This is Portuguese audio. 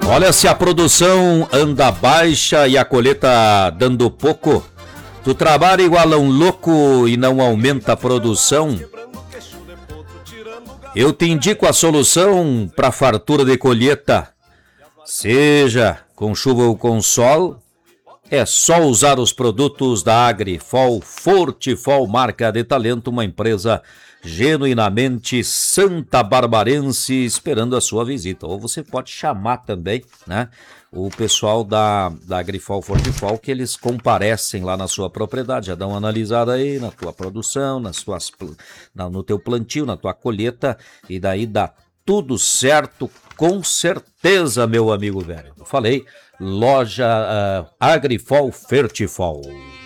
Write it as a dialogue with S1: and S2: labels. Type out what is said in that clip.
S1: Olha, se a produção anda baixa e a colheita dando pouco, tu trabalha igual a um louco e não aumenta a produção, eu te indico a solução para fartura de colheita. Seja com chuva ou com sol, é só usar os produtos da Agrifol Fortifol, marca de talento, uma empresa genuinamente santabarbarense, esperando a sua visita. Ou você pode chamar também, né, o pessoal da Agrifol Fortifol, que eles comparecem lá na sua propriedade, já dão uma analisada aí na tua produção, no teu plantio, na tua colheita, e daí dá tudo certo, com certeza, meu amigo velho. Eu falei, loja Agrifol Fortifol.